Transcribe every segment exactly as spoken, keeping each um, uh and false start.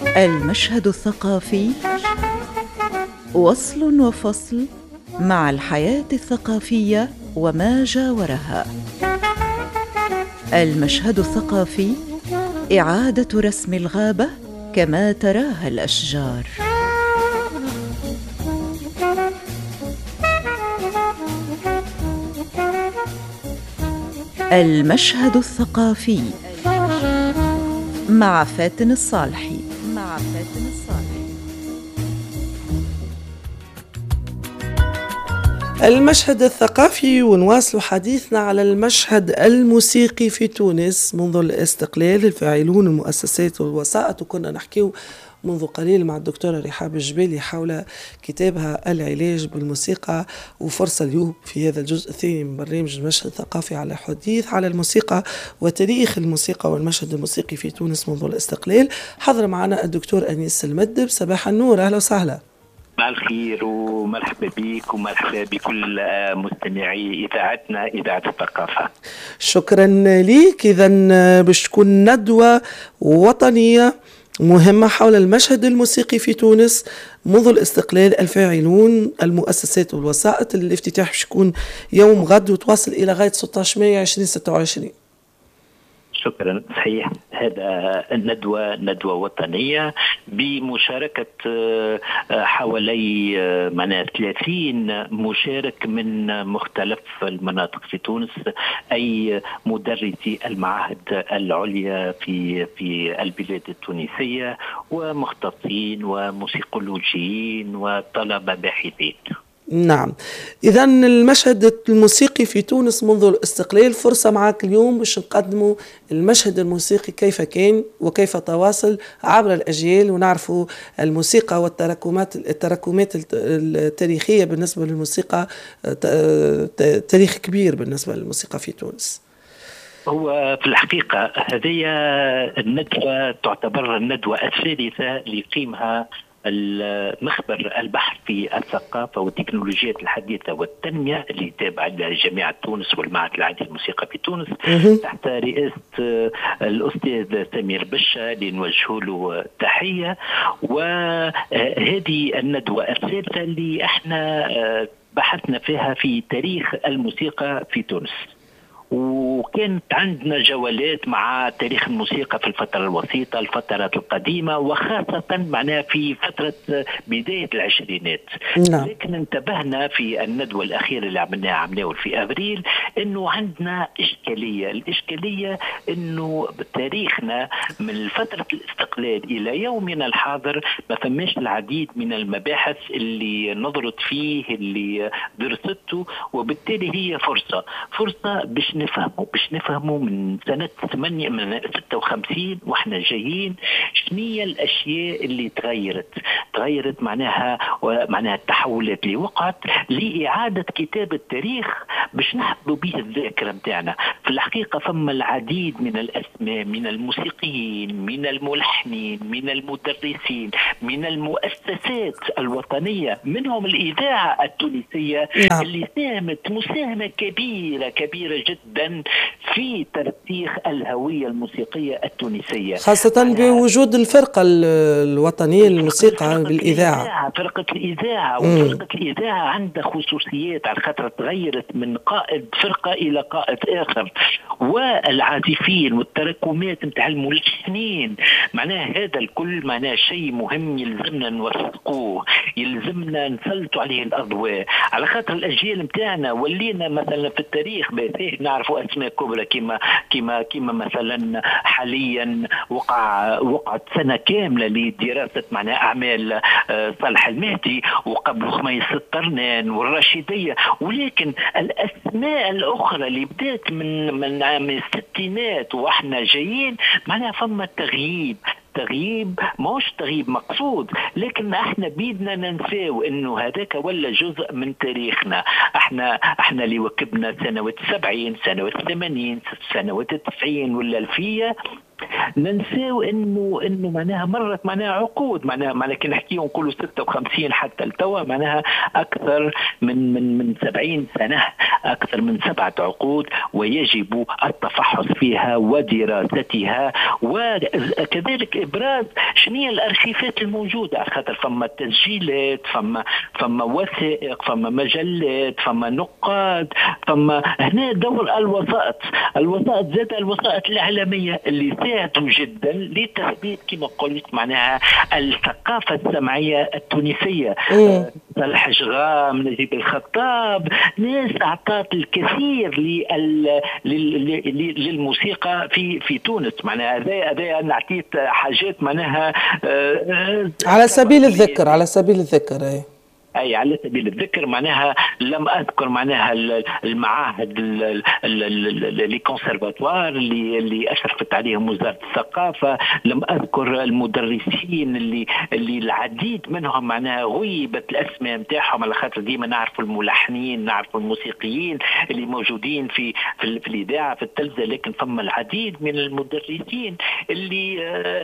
المشهد الثقافي وصل وفصل مع الحياة الثقافية وما جاورها. المشهد الثقافي إعادة رسم الغابة كما تراها الأشجار. المشهد الثقافي مع فاتن الصالحي مع فاتن الصالحي. المشهد الثقافي، ونواصل حديثنا على المشهد الموسيقي في تونس منذ الاستقلال، الفاعلون، المؤسسات والوسائط. وكنا نحكيه منذ قليل مع الدكتورة رحاب الجبالي حول كتابها العلاج بالموسيقى، وفرصة اليوم في هذا الجزء الثاني من برنامج المشهد الثقافي على الحديث على الموسيقى وتاريخ الموسيقى والمشهد الموسيقي في تونس منذ الاستقلال. حضر معنا الدكتور أنيس المدب. صباح النور، أهلا وسهلا. مع الخير ومرحبا بك ومرحبا بكل مستمعي إذاعتنا إذاعة الثقافة. شكرا لك. إذا باش تكون ندوة وطنية مهمة حول المشهد الموسيقي في تونس منذ الاستقلال، الفاعلون، المؤسسات والوسائط. الافتتاح باش يكون يوم غد وتواصل إلى غاية ستة عشر مايو ألفين وستة وعشرين. شكرا. صحيح، هذا الندوة ندوة وطنية بمشاركة حوالي معنا ثلاثين مشارك من مختلف المناطق في تونس، أي مدرسي المعاهد العليا في في البلاد التونسية ومختصين وموسيقولوجيين وطلبة باحثين. نعم، إذا المشهد الموسيقي في تونس منذ الاستقلال، فرصة معك اليوم باش نقدموا المشهد الموسيقي كيف كان وكيف تواصل عبر الأجيال، ونعرفوا الموسيقى والتراكمات التراكمات التاريخية بالنسبة للموسيقى، تاريخ كبير بالنسبة للموسيقى في تونس. هو في الحقيقة هذه الندوة تعتبر الندوة الثالثة اللي يقيمها المخبر البحث في الثقافة والتكنولوجيات الحديثة والتنمية اللي تابع لجامعة تونس والمعهد العالي للموسيقى في تونس تحت رئاسة الأستاذ سمير بشا اللي نوجه له تحية. وهذه الندوة الثالثة اللي احنا بحثنا فيها في تاريخ الموسيقى في تونس، وكانت عندنا جولات مع تاريخ الموسيقى في الفترة الوسيطة، الفترات القديمة، وخاصة معناها في فترة بداية العشرينات. نعم. لكن انتبهنا في الندوة الأخيرة اللي عملناها عملناها في أبريل إنه عندنا إشكالية. الإشكالية إنه تاريخنا من فترة الاستقلال إلى يومنا الحاضر ما فماش العديد من المباحث اللي نظرت فيه، اللي درسته، وبالتالي هي فرصة فرصة باش نفهموا باش نفهموا من سنة ثمانية من ستة وخمسين واحنا جايين شنية الأشياء اللي تغيرت تغيرت معناها ومعناها التحولات اللي وقعت لإعادة كتاب التاريخ باش نحفظوا به الذاكرة متاعنا. في الحقيقة فما العديد من الأسماء، من الموسيقيين، من الملحنين، من المدرسين، من المؤسسات الوطنية، منهم الإذاعة التونسية اللي ساهمت مساهمة كبيرة كبيرة جدا في ترسيخ الهوية الموسيقية التونسية، خاصة بوجود الفرقة الوطنية للموسيقى بالإذاعة. فرقة الإذاعة وفرقة الإذاعة عندها خصوصيات على خاطر تغيرت من قائد فرقة إلى قائد آخر، والعازفين والتراكمات متاع الملحنين. معناها هذا الكل معناه شيء مهم يلزمنا نوثقوه، يلزمنا نسلطوا عليه الأضواء، على خاطر الأجيال متاعنا ولينا مثلا في التاريخ باهي نعرفوا أسماء كبرى كما كما كما مثلا حاليا وقع وقعت سنة كاملة لدراسة معناها أعمال صالح المهدي، وقبل خميس الطرنان والرشيدية. ولكن الأسماء الأخرى اللي بدأت من من عام الستينات وإحنا جايين معناها فما تغييب تغييب ماهوش تغييب مقصود، لكن احنا بيدنا ننساو انه هذاك ولا جزء من تاريخنا. احنا احنا اللي وكبنا سنوات السبعين، سنوات الثمانين، سنوات التسعين والالفيه، ننساو انه انه معناها مرت معناها عقود، معناها معناها كي نحكيو نقولوا ستة وخمسين حتى لتوا، معناها اكثر من من من سبعين سنه، اكثر من سبعه عقود، ويجب التفحص فيها ودراستها وكذلك ابراز شنو الارشيفات الموجوده، خاطر فما تسجيلات، فما فما وثائق، فما مجلات، فما نقاد، فما هنا دور الوسائط، الوسائط زاد الوسائط الاعلاميه اللي ساعدوا جدا لتثبيت كما قلت معناها الثقافه السمعيه التونسيه. صالح جغام، نجيب الخطاب، ناس اعطت الكثير للموسيقى في في تونس، معناها هذا هذا انا اعطيت حاجات معناها على سبيل الذكر، على سبيل الذكر اي أي على سبيل الذكر. معناها لم أذكر معناها المعاهد لي كونسرفاتوار اللي اللي أشرفت عليهم وزارة الثقافة، لم أذكر المدرسين اللي اللي العديد منهم معناها غيبت الأسماء نتاعهم، على خاطر ديما نعرفوا الملحنين، نعرفوا الموسيقيين اللي موجودين في في, في الإذاعة في التلفزة، لكن ثم العديد من المدرسين اللي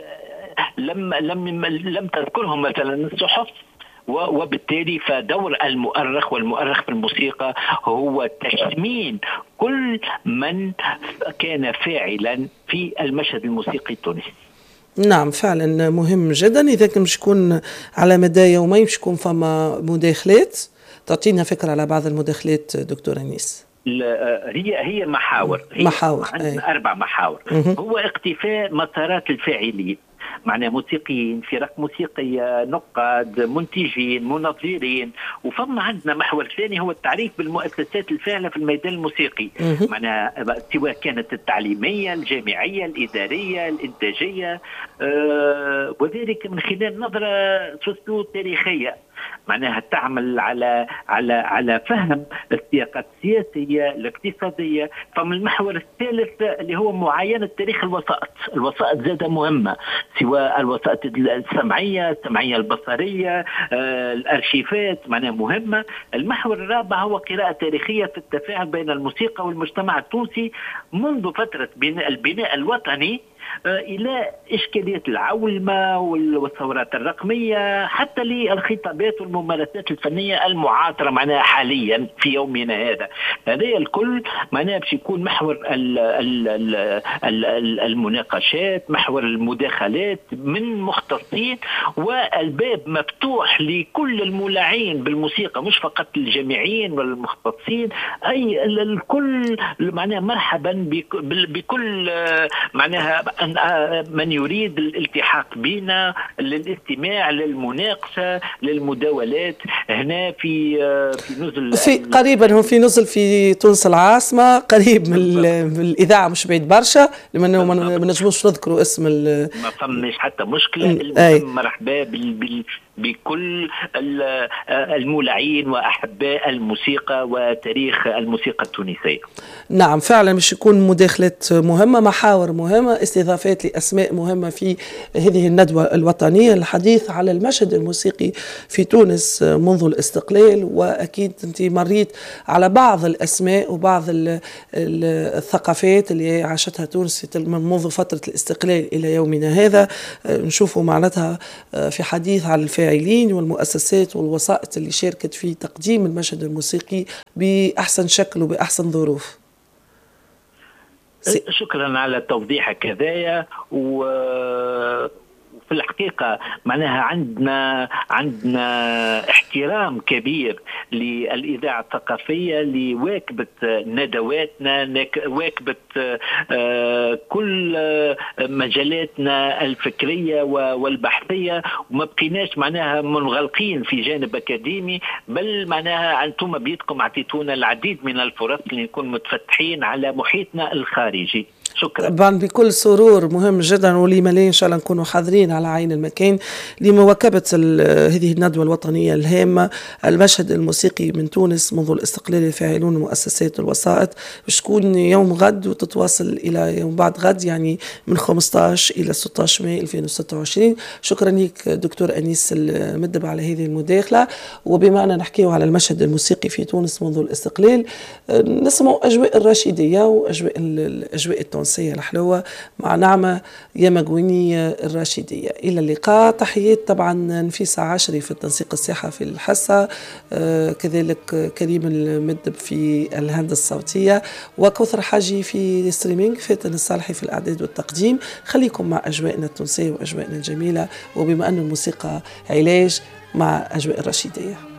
لم لم لم تذكرهم مثلا الصحف. وبالتالي فدور المؤرخ والمؤرخ في الموسيقى هو تشمين كل من كان فاعلا في المشهد الموسيقي التونسي. نعم فعلا مهم جدا. إذا كان مش يكون على مدى يومين مش يكون فما مداخلات، تعطينا فكرة على بعض المداخلات دكتور أنيس؟ هي هي محاور، هي محاور عندنا أربع محاور. هو اقتفاء مسارات الفاعلين، معناها موسيقيين، فرق موسيقية، نقاد، منتجين، منظرين. وفما عندنا محور ثاني هو التعريف بالمؤسسات الفاعلة في الميدان الموسيقي، معناها سواء كانت التعليمية، الجامعية، الإدارية، الإنتاجية، آه وذلك من خلال نظرة سوسيو تاريخية، معناها تعمل على على على فهم السياقات السياسيه الاقتصاديه. فمن المحور الثالث اللي هو معاينه تاريخ الوسائط، الوسائط زادة مهمه، سواء الوسائط السمعيه، السمعيه البصريه، آه، الارشيفات معناها مهمه. المحور الرابع هو قراءه تاريخيه في التفاعل بين الموسيقى والمجتمع التونسي منذ فتره بناء البناء الوطني إلى إشكالية العولمة والثورات الرقمية، حتى للخطابات والممارسات الفنية المعاصرة معناها حاليا في يومنا هذا. هذا الكل معناها باش يكون محور المناقشات، محور المداخلات من مختصين، والباب مفتوح لكل المولعين بالموسيقى، مش فقط الجامعيين والمختصين، أي الكل معناها مرحبا بكل معناها من يريد الالتحاق بنا للاستماع للمناقشة للمداولات هنا في في نزل في قريبا. هو في نزل في تونس العاصمة، قريب من, من الإذاعة، مش بعيد برشا، لما ما نجموش نذكروا اسم ما فماش حتى مشكلة. المهم مرحبا بال بكل المولعين وأحباء الموسيقى وتاريخ الموسيقى التونسية. نعم فعلا مش يكون مداخلات مهمة، محاور مهمة، استضافات لأسماء مهمة في هذه الندوة الوطنية، الحديث على المشهد الموسيقي في تونس منذ الاستقلال. وأكيد أنت مريت على بعض الأسماء وبعض الثقافات اللي عاشتها تونس منذ فترة الاستقلال إلى يومنا هذا. نشوفوا معناتها في حديث على الفاعلين والمؤسسات والوسائط اللي شاركت في تقديم المشهد الموسيقي بأحسن شكل وبأحسن ظروف. شكرا على توضيحك هذايا. و في الحقيقة معناها عندنا عندنا احترام كبير للإذاعة الثقافية اللي واكبت ندواتنا، واكبت كل مجالاتنا الفكرية والبحثية، وما بقيناش معناها منغلقين في جانب أكاديمي، بل معناها أنتم بيدكم عطيتونا العديد من الفرص لنكون متفتحين على محيطنا الخارجي. شكرا. طبعا بكل سرور، مهم جدا، ولما لا ان شاء الله نكونوا حاضرين على عين المكان لمواكبه هذه الندوه الوطنيه الهامه. المشهد الموسيقي من تونس منذ الاستقلال الفاعلون المؤسسات والوسائط، باش تكون يوم غد وتتواصل الى يوم بعد غد، يعني من خمسة عشر الى ستة عشر ماي ألفين وستة وعشرين. شكرا لك دكتور انيس المدب على هذه المداخله. وبما أننا نحكيه على المشهد الموسيقي في تونس منذ الاستقلال، نسمع اجواء الرشيديه واجواء الاجواء التونسيه. التونسية الحلوة مع نعمة يمجونية الرشيدية. إلى اللقاء. تحيات طبعا نفيسة عشري في التنسيق الساحة في الحصة، آه كذلك كريم المدب في الهندسة الصوتية، وكوثر حاجي في ستريمينج، فاتن الصالحي في الإعداد والتقديم. خليكم مع أجواءنا التونسية وأجواءنا الجميلة، وبما أن الموسيقى علاج مع أجواء الرشيدية.